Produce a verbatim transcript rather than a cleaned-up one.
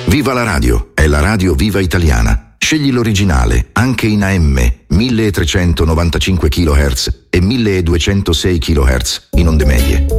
Viva la radio, è la radio Viva Italiana. Scegli l'originale, anche in A M, milletrecentonovantacinque chilohertz e milleduecentosei chilohertz in onde medie.